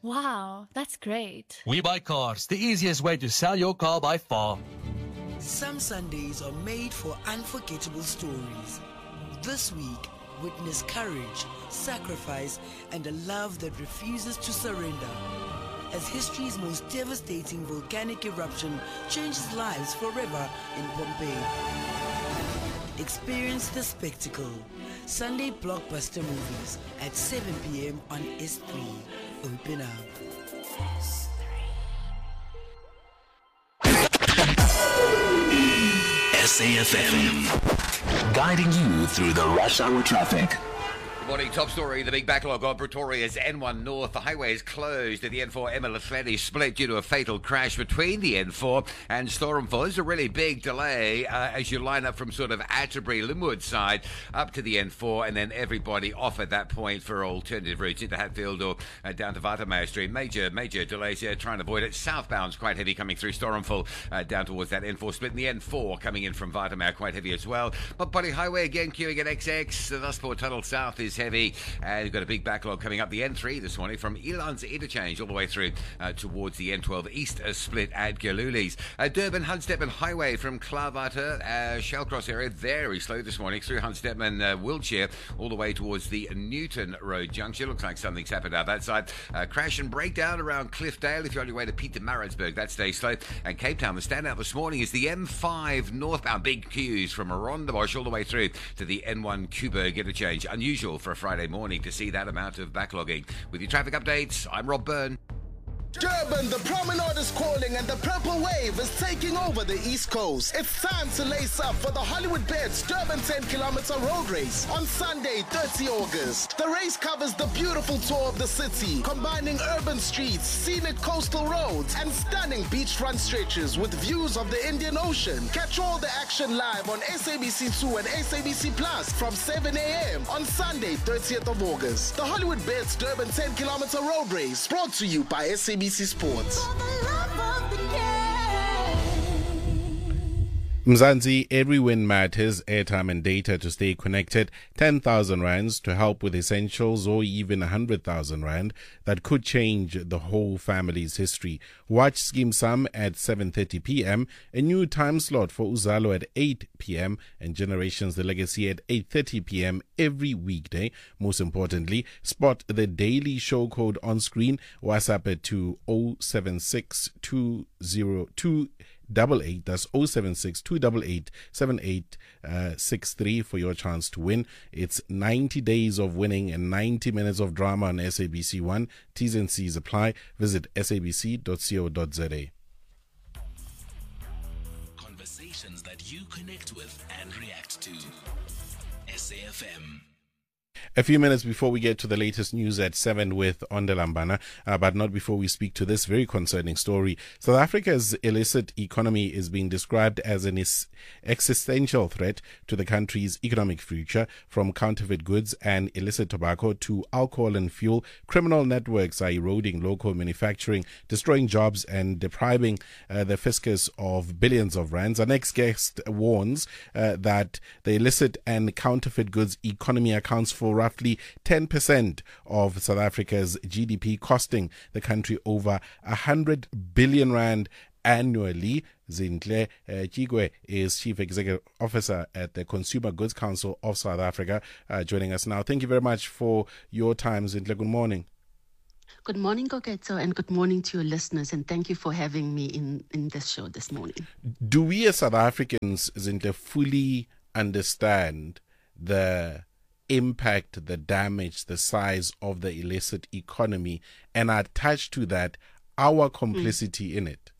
Wow, that's great. We Buy Cars, the easiest way to sell your car by far. Some Sundays are made for unforgettable stories. This week, witness courage, sacrifice, and a love that refuses to surrender. As history's most devastating volcanic eruption changes lives forever in Pompeii. Experience the spectacle. Sunday blockbuster movies at 7 p.m. on S3. Open up. SAFM, guiding you through the rush hour traffic. Good morning. Top story. The big backlog on Pretoria's N1 North. The highway is closed at the N4 Emma split due to a fatal crash between the N4 and Storenville. There's a really big delay as you line up from sort of Atterbury, Linwood side up to the N4, and then everybody off at that point for alternative routes into Hatfield or down to Watermeyer Street. Major delays here. Trying to avoid it. Southbound's quite heavy coming through Storenville down towards that N4 split. And the N4 coming in from Watermeyer quite heavy as well. But Body Highway again queuing at XX. The Nusport Tunnel South is heavy, and you've got a big backlog coming up the N3 this morning from Elands Interchange all the way through towards the N12 East split at Galulis. Durban Hunstedman Highway from Klaarwater, Shellcross area, very slow this morning through Hunstedman Wiltshire all the way towards the Newton Road junction. Looks like something's happened out that side. Crash and breakdown around Cliffdale if you're on your way to Pietermaritzburg. That stays slow. And Cape Town, the standout this morning is the M5 northbound. Big queues from Rondebosch all the way through to the N1 Kuiberg interchange. Unusual for a Friday morning to see that amount of backlogging. With your traffic updates, I'm Rob Byrne. Durban, the promenade is calling and the purple wave is taking over the East Coast. It's time to lace up for the Hollywood Bets Durban 10-kilometer road race on Sunday, 30 August. The race covers the beautiful tour of the city, combining urban streets, scenic coastal roads, and stunning beachfront stretches with views of the Indian Ocean. Catch all the action live on SABC2 and SABC Plus from 7 a.m. on Sunday, 30th of August. The Hollywood Bets Durban 10-kilometer road race, brought to you by SABC Sports. Mzansi, every win matters, airtime and data to stay connected, 10,000 rands to help with essentials, or even 100,000 rand that could change the whole family's history. Watch Scheme Sum at 7:30 p.m, a new time slot for Uzalo at 8 p.m, and Generations The Legacy at 8:30 p.m. every weekday. Most importantly, spot the daily show code on screen. WhatsApp it to 076 202 88. That's 076 288 7863 for your chance to win. It's 90 days of winning and 90 minutes of drama on SABC1. T's and C's apply. Visit sabc.co.za. Conversations that you connect with and react to. SAFM. A few minutes before we get to the latest news at 7 with Ondelambana, but not before we speak to this very concerning story. South Africa's illicit economy is being described as an existential threat to the country's economic future. From counterfeit goods and illicit tobacco to alcohol and fuel, criminal networks are eroding local manufacturing, destroying jobs and depriving the fiscus of billions of rands. Our next guest warns that the illicit and counterfeit goods economy accounts for roughly 10% of South Africa's GDP, costing the country over 100 billion rand annually. Zinhle Chigwe is Chief Executive Officer at the Consumer Goods Council of South Africa, joining us now. Thank you very much for your time, Zinhle. Good morning. Good morning, Gogetso, and good morning to your listeners, and thank you for having me in this show this morning. Do we as South Africans, Zinhle, fully understand the impact, the damage, the size of the illicit economy, and attached to that, our complicity in it?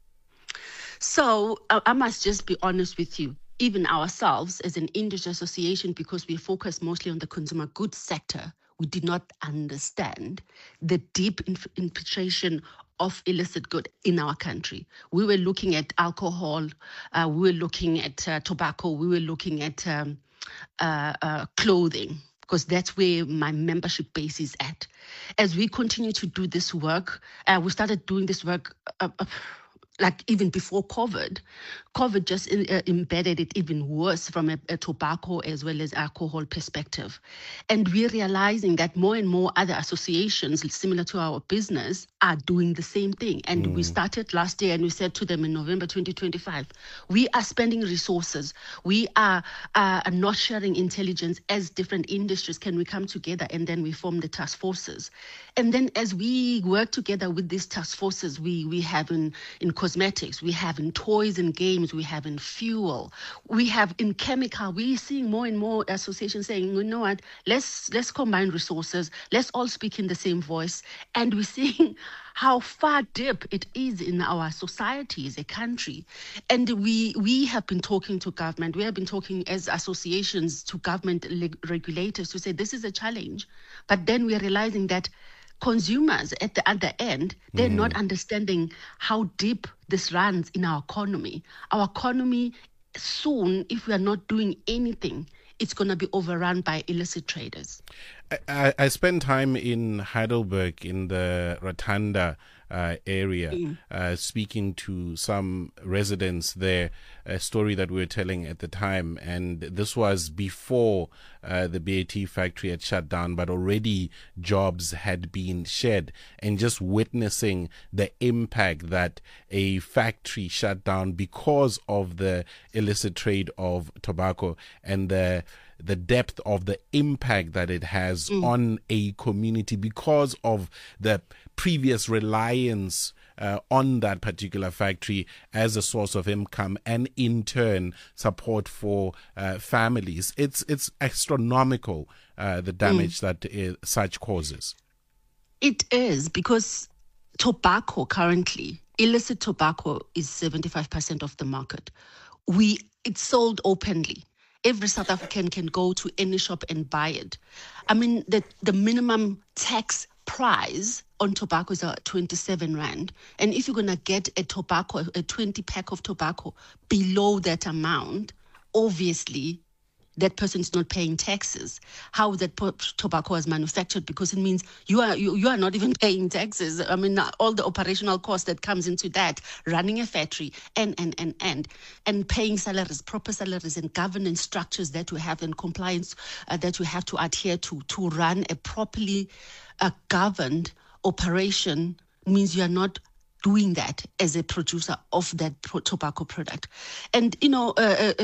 So I must just be honest with you. Even ourselves as an industry association, because we focus mostly on the consumer goods sector, we did not understand the deep infiltration of illicit good in our country. We were looking at alcohol, we were looking at tobacco, we were looking at clothing, because that's where my membership base is at. As we continue to do this work, we started doing this work like even before COVID just embedded it even worse from a tobacco as well as alcohol perspective. And we're realizing that more and more other associations similar to our business are doing the same thing. And we started last year and we said to them in November 2025, we are spending resources. We are not sharing intelligence as different industries. Can we come together? And then we form the task forces. And then as we work together with these task forces, we have in cosmetics, we have in toys and games, we have in fuel, we have in chemical. We're seeing more and more associations saying, you know what, let's combine resources, let's all speak in the same voice. And we're seeing how far deep it is in our society as a country. And we have been talking to government, we have been talking as associations to government regulators to say this is a challenge. But then we're realizing that consumers at the other end, they're not understanding how deep this runs in our economy. Our economy soon, if we are not doing anything, it's going to be overrun by illicit traders. I spent time in Heidelberg in the Rotunda area, speaking to some residents there, a story that we were telling at the time. And this was before the BAT factory had shut down, but already jobs had been shed. And just witnessing the impact that a factory shut down because of the illicit trade of tobacco and the depth of the impact that it has on a community because of the previous reliance on that particular factory as a source of income and in turn support for families. It's astronomical, the damage that such causes. It is, because tobacco currently, illicit tobacco is 75% of the market. It's sold openly. Every South African can go to any shop and buy it. I mean, the minimum tax price on tobacco is 27 Rand. And if you're going to get a 20 pack of tobacco below that amount, obviously that person is not paying taxes. How that tobacco was manufactured, because it means you are not even paying taxes. I mean, all the operational cost that comes into that, running a factory and paying salaries, proper salaries and governance structures that we have and compliance that we have to adhere to run a properly governed operation means you are not doing that as a producer of that tobacco product. And, you know,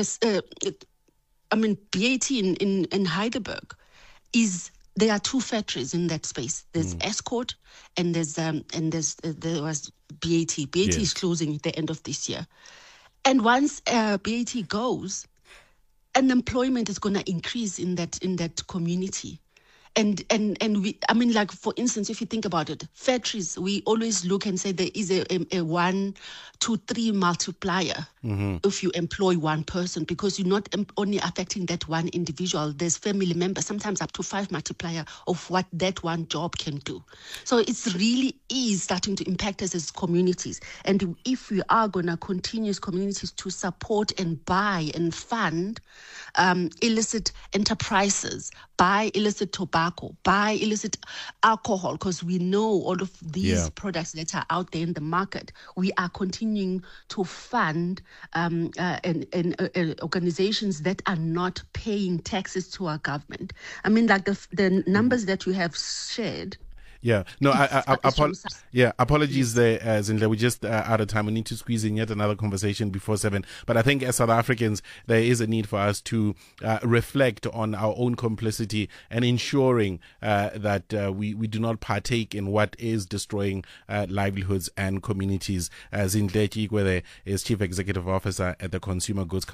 BAT in Heidelberg there are two factories in that space. There's Escort and there was BAT. BAT is closing at the end of this year. And once BAT goes, unemployment is going to increase in that community. And we, I mean, like, for instance, if you think about it, factories, we always look and say there is a 1, 2, 3 multiplier if you employ one person, because you're not only affecting that one individual. There's family members, sometimes up to 5 multiplier of what that one job can do. So it's really is starting to impact us as communities. And if we are going to continue as communities to support and buy and fund illicit enterprises, buy illicit tobacco, buy illicit alcohol, because we know all of these products that are out there in the market, we are continuing to fund organizations that are not paying taxes to our government. I mean, like the numbers that you have shared. Yeah, no, apologies there, Zindle. We're just out of time. We need to squeeze in yet another conversation before 7. But I think as South Africans, there is a need for us to reflect on our own complicity and ensuring that we do not partake in what is destroying livelihoods and communities. Zindle Igwe is Chief Executive Officer at the Consumer Goods